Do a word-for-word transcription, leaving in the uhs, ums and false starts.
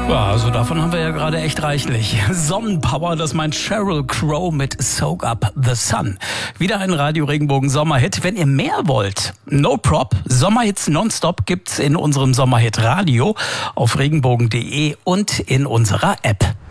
Ja, also davon haben wir ja gerade echt reichlich. Sonnenpower, das meint Sheryl Crow mit Soak Up the Sun. Wieder ein Radio-Regenbogen-Sommerhit. Wenn ihr mehr wollt, no prop, Sommerhits nonstop gibt's in unserem Sommerhit Radio auf regenbogen punkt de und in unserer App.